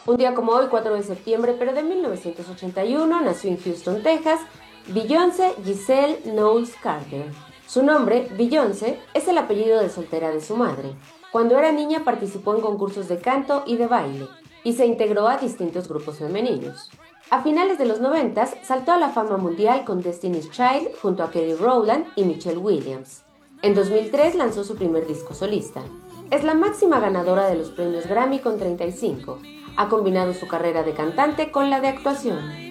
Un día como hoy, 4 de septiembre, pero de 1981, nació en Houston, Texas, Beyoncé Giselle Knowles Carter. Su nombre, Beyoncé, es el apellido de soltera de su madre. Cuando era niña participó en concursos de canto y de baile, y se integró a distintos grupos femeninos. A finales de los 90 saltó a la fama mundial con Destiny's Child junto a Kelly Rowland y Michelle Williams. En 2003 lanzó su primer disco solista. Es la máxima ganadora de los premios Grammy con 35. Ha combinado su carrera de cantante con la de actuación.